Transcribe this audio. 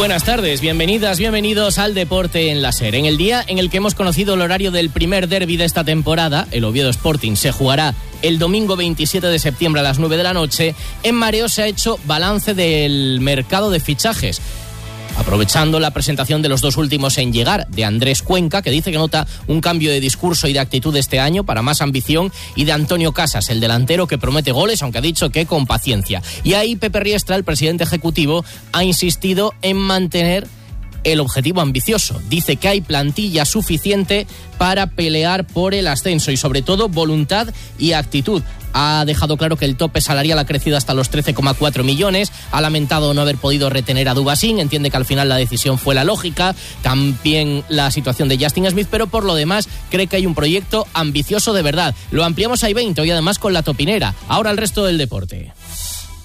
Buenas tardes, bienvenidas, bienvenidos al Deporte en la SER. En el día en el que hemos conocido el horario del primer derbi de esta temporada, el Oviedo Sporting se jugará el domingo 27 de septiembre a las 9 de la noche, en Mareo se ha hecho balance del mercado de fichajes, aprovechando la presentación de los dos últimos en llegar, de Andrés Cuenca, que dice que nota un cambio de discurso y de actitud este año para más ambición, y de Antonio Casas, el delantero que promete goles, aunque ha dicho que con paciencia. Y ahí Pepe Riestra, el presidente ejecutivo, ha insistido en mantener el objetivo ambicioso. Dice que hay plantilla suficiente para pelear por el ascenso y sobre todo voluntad y actitud. Ha dejado claro que el tope salarial ha crecido hasta los 13,4 millones, ha lamentado no haber podido retener a Dubasín, entiende que al final la decisión fue la lógica, también la situación de Justin Smith, pero por lo demás cree que hay un proyecto ambicioso de verdad. Lo ampliamos a I-20 y además con la topinera. Ahora el resto del deporte.